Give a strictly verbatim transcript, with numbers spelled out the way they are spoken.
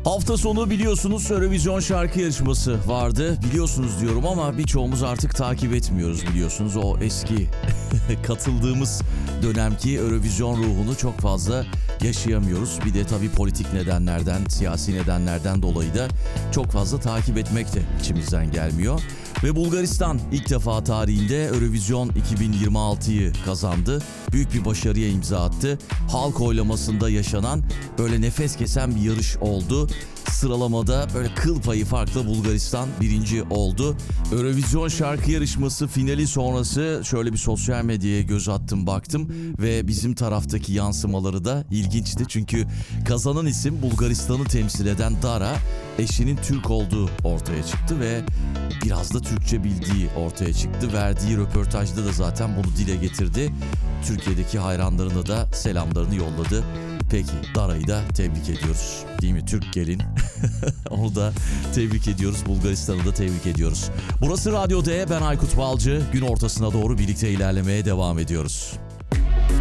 Hafta sonu biliyorsunuz Eurovision şarkı yarışması vardı. Biliyorsunuz diyorum ama birçoğumuz artık takip etmiyoruz biliyorsunuz. O eski katıldığımız dönemki Eurovision ruhunu çok fazla yaşayamıyoruz. Bir de tabii politik nedenlerden, siyasi nedenlerden dolayı da çok fazla takip etmek de içimizden gelmiyor. Ve Bulgaristan ilk defa tarihinde Eurovision iki bin yirmi altıyı kazandı. Büyük bir başarıya imza attı. Halk oylamasında yaşanan böyle nefes kesen bir yarış oldu. Sıralamada böyle kıl payı farkla Bulgaristan birinci oldu. Eurovision şarkı yarışması finali sonrası şöyle bir sosyal medyaya göz attım baktım ve bizim taraftaki yansımaları da ilginçti. Çünkü kazanan isim Bulgaristan'ı temsil eden Dara, eşinin Türk olduğu ortaya çıktı ve biraz da Türkçe bildiği ortaya çıktı. Verdiği röportajda da zaten bunu dile getirdi. Türkiye'deki hayranlarına da selamlarını yolladı. Peki Dara'yı da tebrik ediyoruz. Değil mi? Türk gelin. Onu da tebrik ediyoruz. Bulgaristan'ı da tebrik ediyoruz. Burası Radyo D. Ben Aykut Balcı. Gün ortasına doğru birlikte ilerlemeye devam ediyoruz.